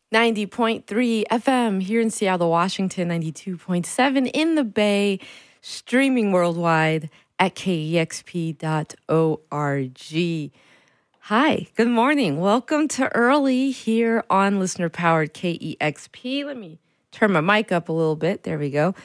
90.3 FM here in Seattle, Washington, 92.7 in the Bay, streaming worldwide at kexp.org. Hi, good morning. Welcome to Early here on listener-powered KEXP. Let me turn my mic up a little bit. There we go.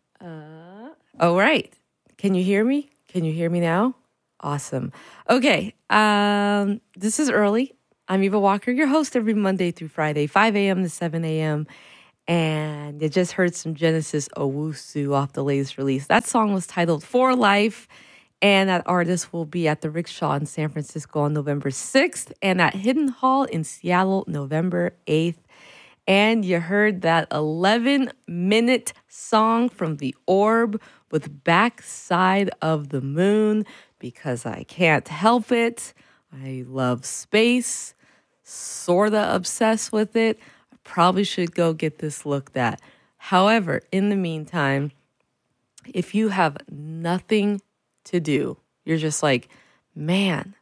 All right. Can you hear me? Can you hear me now? Awesome. Okay. This is Early. I'm Eva Walker, your host every Monday through Friday, 5 a.m. to 7 a.m. And you just heard some Genesis Owusu off the latest release. That song was titled For Life, and that artist will be at the Rickshaw in San Francisco on November 6th and at Hidden Hall in Seattle, November 8th. And you heard that 11-minute song from The Orb with Backside of the Moon, because I can't help it. I love space, sorta obsessed with it. I probably should go get this looked at. However, in the meantime, if you have nothing to do, you're just like, man,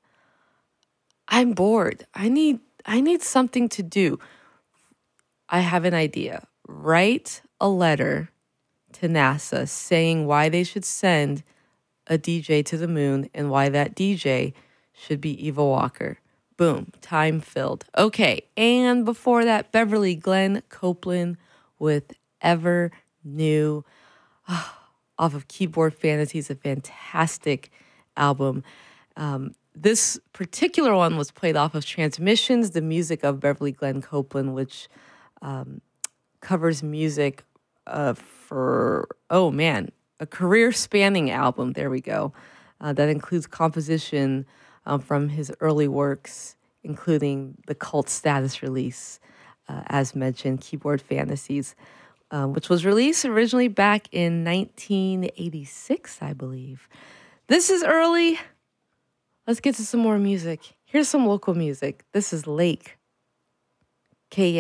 I'm bored. I need something to do. I have an idea. Write a letter to NASA saying why they should send a DJ to the moon and why that DJ should be Eva Walker. Boom, time filled. Okay, and before that, Beverly Glenn Copeland with Ever New off of Keyboard Fantasies, a fantastic album. This particular one was played off of Transmissions, the music of Beverly Glenn Copeland, which covers music for, a career-spanning album. There we go. That includes composition from his early works, including the cult status release, as mentioned, Keyboard Fantasies, which was released originally back in 1986, I believe. This is Early. Let's get to some more music. Here's some local music. This is Lake, KEXP.